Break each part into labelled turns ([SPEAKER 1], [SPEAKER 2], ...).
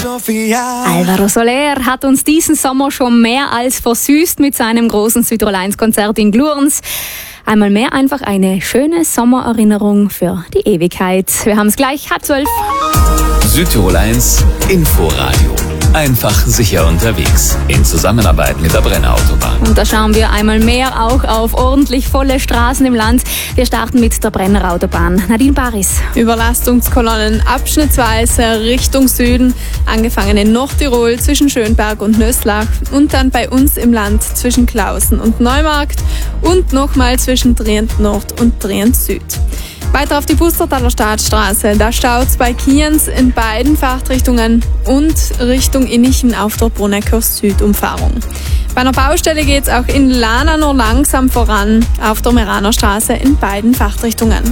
[SPEAKER 1] Alvaro Soler hat uns diesen Sommer schon mehr als versüßt mit seinem großen Südtirol 1 Konzert in Glurns. Einmal mehr einfach eine schöne Sommererinnerung für die Ewigkeit. Wir haben es gleich, 11:30.
[SPEAKER 2] Südtirol 1 Inforadio. Einfach sicher unterwegs. In Zusammenarbeit mit der Brenner-Autobahn.
[SPEAKER 1] Und da schauen wir einmal mehr auch auf ordentlich volle Straßen im Land. Wir starten mit der Brenner-Autobahn. Nadine Baris.
[SPEAKER 3] Überlastungskolonnen abschnittsweise Richtung Süden, angefangen in Nordtirol zwischen Schönberg und Nöslach und dann bei uns im Land zwischen Klausen und Neumarkt und nochmal zwischen Trient Nord und Trient Süd. Weiter auf die Pustertaler Staatsstraße, da staut's bei Kienz in beiden Fahrtrichtungen und Richtung Innichen auf der Brunecker Südumfahrung. Bei einer Baustelle geht's auch in Lana nur langsam voran, auf der Meraner Straße in beiden Fahrtrichtungen.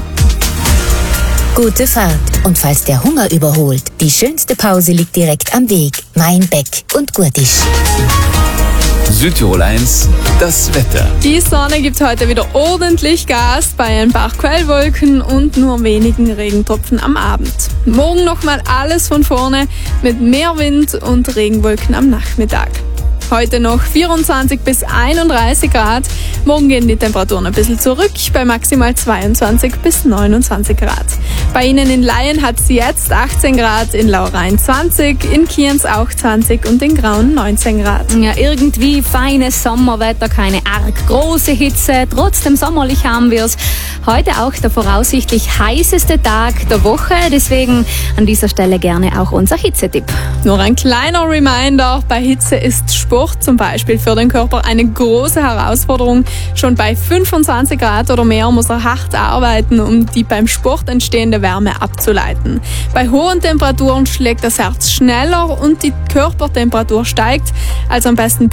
[SPEAKER 4] Gute Fahrt. Und falls der Hunger überholt, die schönste Pause liegt direkt am Weg. Mainbeck und Gurtisch.
[SPEAKER 2] Südtirol 1, das Wetter.
[SPEAKER 3] Die Sonne gibt heute wieder ordentlich Gas bei ein paar Quellwolken und nur wenigen Regentropfen am Abend. Morgen nochmal alles von vorne mit mehr Wind und Regenwolken am Nachmittag. Heute noch 24 bis 31 Grad. Morgen gehen die Temperaturen ein bisschen zurück bei maximal 22 bis 29 Grad. Bei Ihnen in Laien hat es jetzt 18 Grad, in Laurein 20, in Kienz auch 20 und in Grauen 19 Grad.
[SPEAKER 1] Ja, irgendwie feines Sommerwetter, keine arg große Hitze. Trotzdem sommerlich haben wir es. Heute auch der voraussichtlich heißeste Tag der Woche. Deswegen an dieser Stelle gerne auch unser Hitzetipp.
[SPEAKER 3] Nur ein kleiner Reminder, bei Hitze ist Sport zum Beispiel für den Körper eine große Herausforderung. Schon bei 25 Grad oder mehr muss er hart arbeiten, um die beim Sport entstehende Wärme abzuleiten. Bei hohen Temperaturen schlägt das Herz schneller und die Körpertemperatur steigt, also am besten